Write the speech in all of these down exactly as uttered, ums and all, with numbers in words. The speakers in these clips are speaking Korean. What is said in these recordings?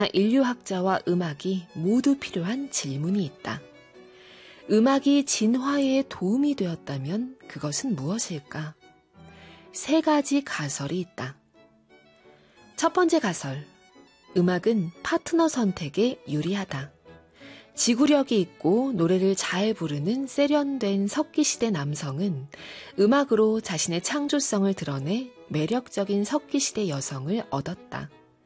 인류학자와 음악이 모두 필요한 질문이 있다. 음악이 진화에 도움이 되었다면 그것은 무엇일까? 세 가지 가설이 있다. 첫 번째 가설, 음악은 파트너 선택에 유리하다. 지구력이 있고 노래를 잘 부르는 세련된 석기시대 남성은 음악으로 자신의 창조성을 드러내 매력적인 석기시대 여성을 얻었다.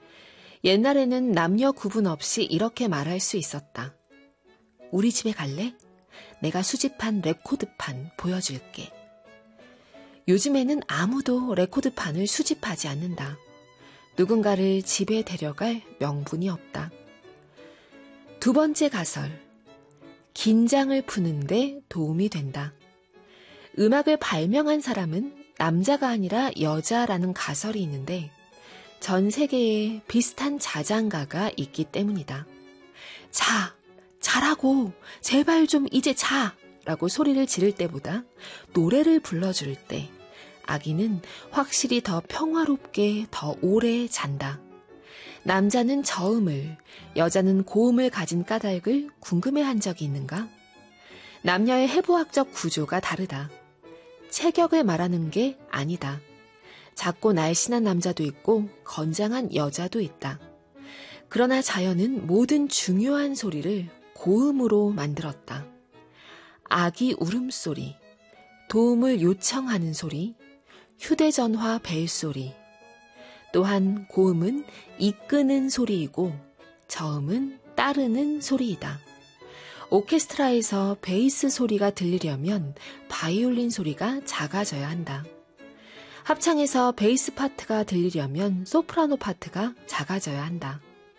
옛날에는 남녀 구분 없이 이렇게 말할 수 있었다. 우리 집에 갈래? 내가 수집한 레코드판 보여줄게. 요즘에는 아무도 레코드판을 수집하지 않는다. 누군가를 집에 데려갈 명분이 없다. 두 번째 가설, 긴장을 푸는데 도움이 된다. 음악을 발명한 사람은 남자가 아니라 여자라는 가설이 있는데 전 세계에 비슷한 자장가가 있기 때문이다. 자, 자라고, 제발 좀 이제 자! 라고 소리를 지를 때보다 노래를 불러줄 때 아기는 확실히 더 평화롭게 더 오래 잔다. 남자는 저음을, 여자는 고음을 가진 까닭을 궁금해한 적이 있는가? 남녀의 해부학적 구조가 다르다. 체격을 말하는 게 아니다. 작고 날씬한 남자도 있고 건장한 여자도 있다. 그러나 자연은 모든 중요한 소리를 고음으로 만들었다. 아기 울음소리, 도움을 요청하는 소리, 휴대전화 벨소리. 또한 고음은 이끄는 소리이고 저음은 따르는 소리이다. 오케스트라에서 베이스 소리가 들리려면 바이올린 소리가 작아져야 한다. 합창에서 베이스 파트가 들리려면 소프라노 파트가 작아져야 한다.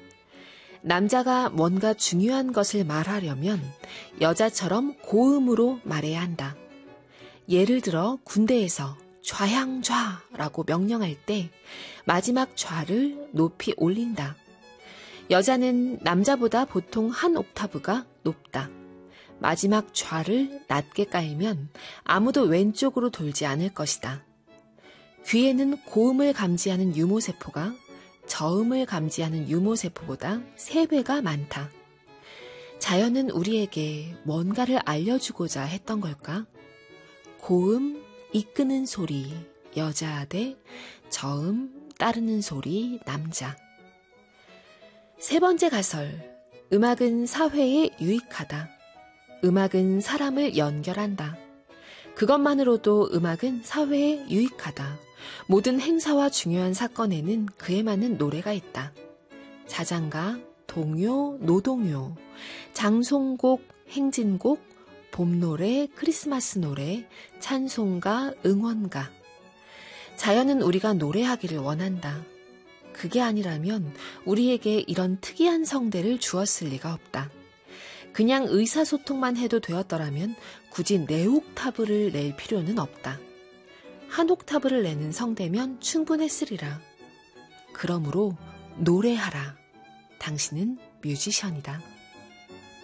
남자가 뭔가 중요한 것을 말하려면 여자처럼 고음으로 말해야 한다. 예를 들어 군대에서 좌향좌라고 명령할 때 마지막 좌를 높이 올린다. 여자는 남자보다 보통 한 옥타브가 높다. 마지막 좌를 낮게 깔면 아무도 왼쪽으로 돌지 않을 것이다. 귀에는 고음을 감지하는 유모세포가 저음을 감지하는 유모세포보다 세 배가 많다. 자연은 우리에게 뭔가를 알려주고자 했던 걸까? 고음, 이끄는 소리, 여자 대 저음, 따르는 소리, 남자. 세 번째 가설, 음악은 사회에 유익하다. 음악은 사람을 연결한다. 그것만으로도 음악은 사회에 유익하다. 모든 행사와 중요한 사건에는 그에 맞는 노래가 있다. 자장가, 동요, 노동요, 장송곡, 행진곡, 봄노래, 크리스마스 노래, 찬송가, 응원가. 자연은 우리가 노래하기를 원한다. 그게 아니라면 우리에게 이런 특이한 성대를 주었을 리가 없다. 그냥 의사소통만 해도 되었더라면 굳이 네 옥타브를 낼 필요는 없다. 한 옥타브를 내는 성대면 충분했으리라. 그러므로 노래하라. 당신은 뮤지션이다.